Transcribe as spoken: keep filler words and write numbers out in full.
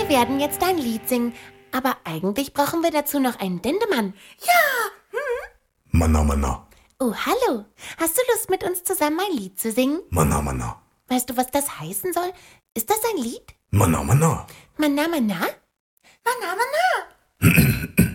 Wir werden jetzt ein Lied singen, aber eigentlich brauchen wir dazu noch einen Dendemann. Ja, hm? Manna, manna. Oh, hallo. Hast du Lust, mit uns zusammen ein Lied zu singen? Manna, manna. Weißt du, was das heißen soll? Ist das ein Lied? Manna, manna. Manna, manna? Manna, manna.